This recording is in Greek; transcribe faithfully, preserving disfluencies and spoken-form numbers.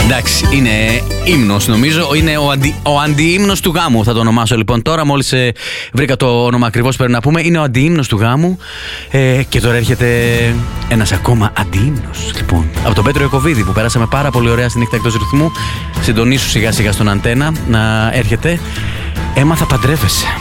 Εντάξει, είναι ύμνος νομίζω. Είναι ο, αντι, ο αντιύμνος του γάμου, θα το ονομάσω λοιπόν τώρα. Μόλις ε, βρήκα το όνομα ακριβώς, πρέπει να πούμε. Είναι ο αντιύμνος του γάμου. Ε, και τώρα έρχεται ένας ακόμα αντιύμνος. Λοιπόν, από τον Πέτρο Ιακωβίδη, που πέρασαμε πάρα πολύ ωραία στη νύχτα εκτός ρυθμού. Συντονίσου σιγά σιγά στον Αντένα να έρχεται. Έμαθα παντρεύεσαι.